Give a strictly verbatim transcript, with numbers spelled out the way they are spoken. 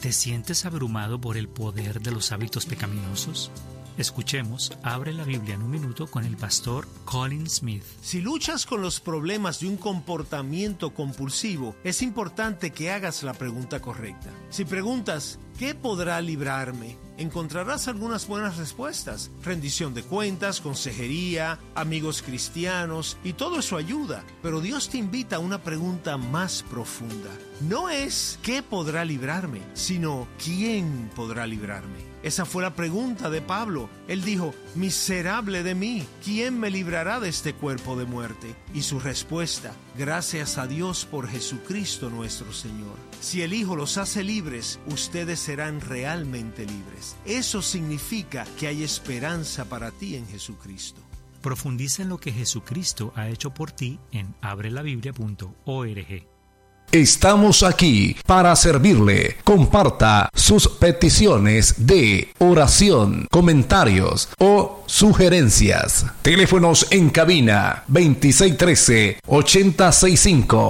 ¿Te sientes abrumado por el poder de los hábitos pecaminosos? Escuchemos Abre la Biblia en un minuto con el pastor Colin Smith. Si luchas con los problemas de un comportamiento compulsivo, es importante que hagas la pregunta correcta. Si preguntas, ¿qué podrá librarme?, encontrarás algunas buenas respuestas. Rendición de cuentas, consejería, amigos cristianos, y todo eso ayuda. Pero Dios te invita a una pregunta más profunda. No es ¿qué podrá librarme?, sino ¿quién podrá librarme? Esa fue la pregunta de Pablo. Él dijo, miserable de mí, ¿quién me librará de este cuerpo de muerte? Y su respuesta, gracias a Dios por Jesucristo nuestro Señor. Si el Hijo los hace libres, ustedes serán realmente libres. Eso significa que hay esperanza para ti en Jesucristo. Profundiza en lo que Jesucristo ha hecho por ti en abre la biblia punto org. Estamos aquí para servirle. Comparta sus peticiones de oración, comentarios o sugerencias. Teléfonos en cabina veintiséis trece, ochenta sesenta y cinco.